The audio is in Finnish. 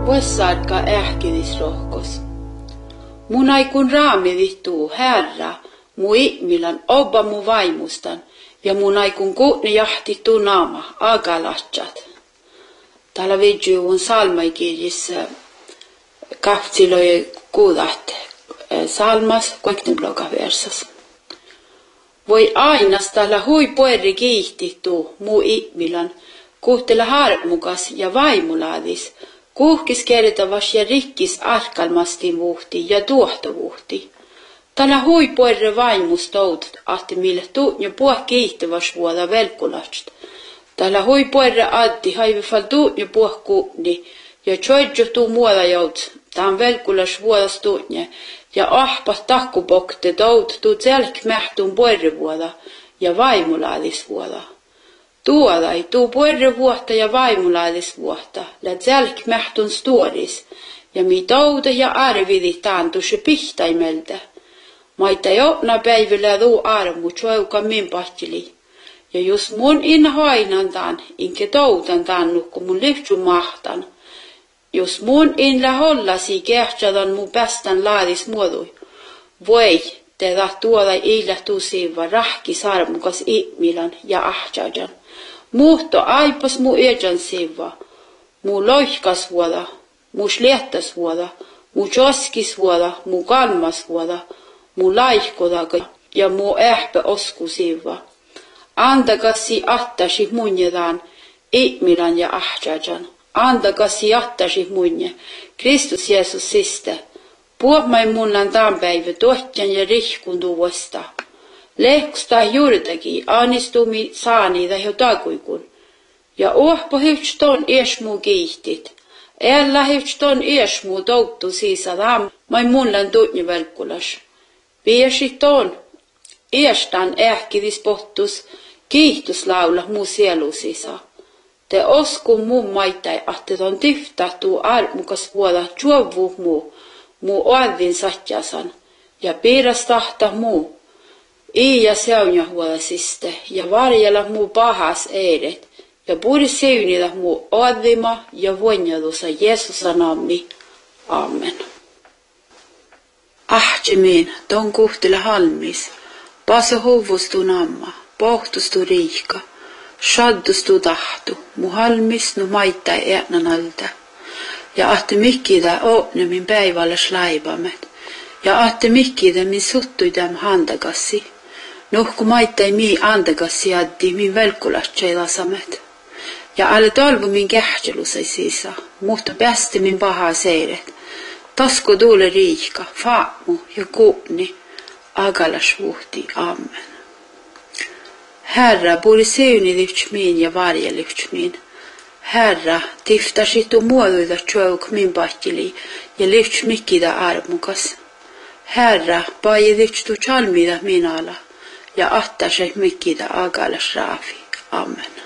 Vuossaadka ähkidis rohkos. Mun aikun raamivittuu Herra, mu ihmilan obba mu vaimustan, ja mun aikun kuutne jahtittuu naama, agalatsat. Täällä vidjuun salmaikirjissa kahtsiloi kuudat salmas 16 versas. Voi ainas täällä hui pueri kiihtittuu mu ihmilan, kuhtela harmukas ja vaimulaadis, kuhkis kertavas ja rikkis arkalmastin vuhti ja tuohtovuhti. Tällä hui puerre vaimustout, ahti mille tuutnja puh kiihtävas vuoda velkulast. Tällä hui puerre addi haivifal tuutnja puh kuutni, ja tjoidjo tuu muuda jout, tämän velkulas vuodas tuutnja, ja ahpas takkupokte tout tuu selk mähtuun puerre vuoda, ja vaimulaadis vuoda. Tuodai tuu puerre vuotta ja vaimulaadis vuotta, lät selk mähtun stuoris, ja mi touda ja arvidi taantus ja pihtaimeltä. Maita jotna päivillä tuu armu tjouka min pahtili. Ja jos mun in hoinantaan, inke toutan tannu, kun mun lyhtsy mahtan. Jos mun in lähollasi kehtsadan mun päästän laadis muodui. Voi, te tuoda illä tusiva rahki sarmukas ihmilan ja ahtsajan. Muhto aipas mu ejan siva. Mu loihkas vuoda, mu sliettas vuoda, mu joskis vuoda, mu kalmas vuoda. Mu laihkodaga ja mu ähpä osku siva. Andakasi attasi munjedan, ihmilan ja ahtsajan. Andakasi attasi munje, Kristus Jeesus siste. Puhmain munnan tämän päivä tohtjan ja rihkun tuosta. Lehkusta juurtaki anistumi saaniida jo takuikun. Ja ohpo hyvtston esmu kiihtit. Älä hyvtston esmu touttu siisadam, mai munnan tuutni velkulas. Viesiton, iestan ähkidis pohtus, kiihtuslaula muu sielusisa. Te osku muu maitai, ahte ton tyftahtuu armukas vuoda juovu muu oadvin satjasan, ja piiras tahta muu. Ja seunja huolasiste, ja varjella muu pahas eiret, ja puuri seunida muu oadvima ja voinjadusa Jeesusa nammi. Amen. Ahtjemin, ton kuhtele halmis, paso huvustu namma, pohtustu riihka, shaddustu tahtu, mu halmis nu maittai äänanalta. Ja ahte mikkida oopnemin päivällä slaibamet, ja ahte mikkida min suttuidam handagassi, nuhku maittai mi andagassi addi min velkulatšeilasamet. Ja alle tolvu min kähtjelusai siisa, mutta päästi min paha seiret. Tasku tuule riihka, faamu ja kuupni, agalas vuhti, amen. Herra, puoli seuni lyhtsmiin ja varje lyhtsmiin. Herra, tiftasitu muoduida tjouk min pahtili ja lyhtsmikida armukas. Herra, paji lyhtstu chalmida minala ja ahtasek mikida agalas raafi, amen.